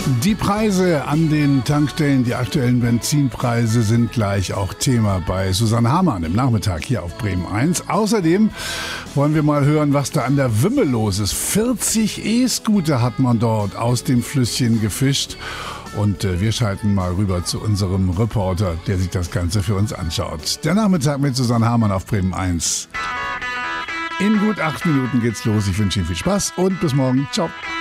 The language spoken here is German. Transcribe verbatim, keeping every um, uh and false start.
Die Preise an den Tankstellen, die aktuellen Benzinpreise sind gleich auch Thema bei Susanne Hamann im Nachmittag hier auf Bremen eins. Außerdem wollen wir mal hören, was da an der Wümme los ist. vierzig E-Scooter hat man dort aus dem Flüsschen gefischt. Und äh, wir schalten mal rüber zu unserem Reporter, der sich das Ganze für uns anschaut. Der Nachmittag mit Susanne Hamann auf Bremen eins. In gut acht Minuten geht's los. Ich wünsche Ihnen viel Spaß und bis morgen. Ciao.